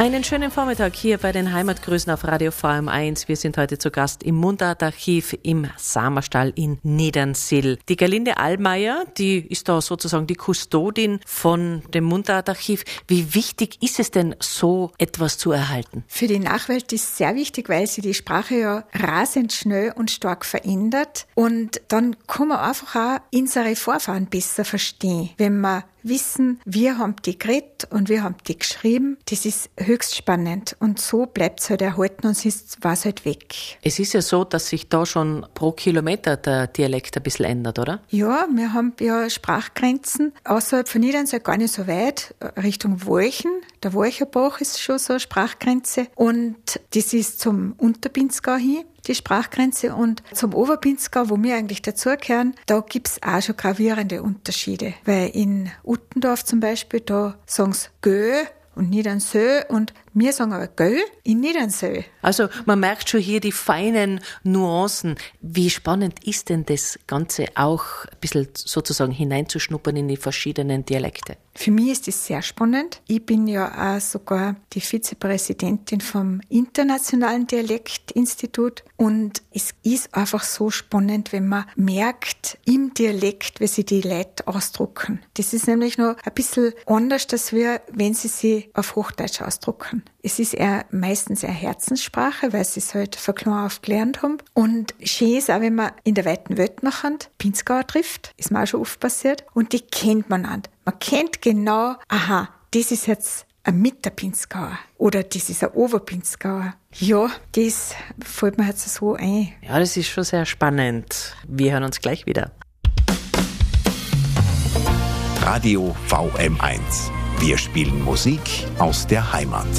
Einen schönen Vormittag hier bei den Heimatgrüßen auf Radio VM1. Wir sind heute zu Gast im Mundartarchiv im Samerstall in Niedernsill. Die Gerlinde Allmeier, die ist da sozusagen die Kustodin von dem Mundartarchiv. Wie wichtig ist es denn, so etwas zu erhalten? Für die Nachwelt ist es sehr wichtig, weil sie die Sprache ja rasend schnell und stark verändert. Und dann kann man einfach auch unsere Vorfahren besser verstehen, wenn man wissen, wir haben die geredet und wir haben die geschrieben. Das ist höchst spannend. Und so bleibt es halt erhalten und sonst war es halt weg. Es ist ja so, dass sich da schon pro Kilometer der Dialekt ein bisschen ändert, oder? Ja, wir haben ja Sprachgrenzen außerhalb von Niedernsill gar nicht so weit, Richtung Walchen. Der Walcherbach ist schon so eine Sprachgrenze. Und das ist zum Unterpinzgau hin, die Sprachgrenze. Und zum Oberpinzgau, wo wir eigentlich dazugehören, da gibt's auch schon gravierende Unterschiede. Weil in Uttendorf zum Beispiel, da sagen sie Gö und Niedernsill und wir sagen aber Gö in Niedernsill. Also man merkt schon hier die feinen Nuancen. Wie spannend ist denn das Ganze auch ein bisschen sozusagen hineinzuschnuppern in die verschiedenen Dialekte? Für mich ist das sehr spannend. Ich bin ja auch sogar die Vizepräsidentin vom Internationalen Dialektinstitut und es ist einfach so spannend, wenn man merkt im Dialekt, wie sie die Leute ausdrucken. Das ist nämlich noch ein bisschen anders, als wenn sie sich auf Hochdeutsch ausdrucken. Es ist meistens eine Herzenssprache, weil sie es halt von klein auf gelernt haben. Und schön ist auch, wenn man in der weiten Welt nachher Pinzgauer trifft. Ist mir auch schon oft passiert. Und die kennt man an. Man kennt genau, aha, das ist jetzt ein Mitterpinzgauer oder das ist ein Oberpinzgauer. Ja, das fällt mir jetzt so ein. Ja, das ist schon sehr spannend. Wir hören uns gleich wieder. Radio VM1. Wir spielen Musik aus der Heimat.